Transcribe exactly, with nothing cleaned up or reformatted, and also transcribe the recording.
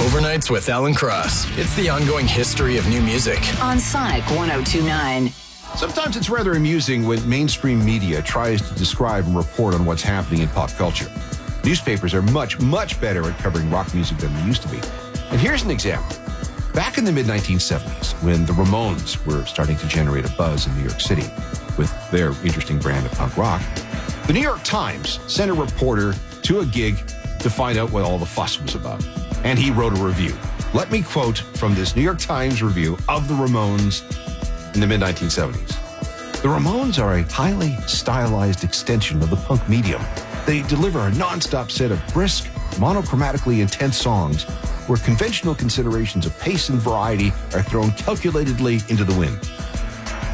Overnights with Alan Cross. It's the ongoing history of new music. On Sonic one oh two point nine. Sometimes it's rather amusing when mainstream media tries to describe and report on what's happening in pop culture. Newspapers are much, much better at covering rock music than they used to be. And here's an example. Back in the mid nineteen seventies, when the Ramones were starting to generate a buzz in New York City with their interesting brand of punk rock, the New York Times sent a reporter to a gig to find out what all the fuss was about. And he wrote a review. Let me quote from this New York Times review of the Ramones in the mid nineteen seventies. The Ramones are a highly stylized extension of the punk medium. They deliver a non-stop set of brisk, monochromatically intense songs where conventional considerations of pace and variety are thrown calculatedly into the wind.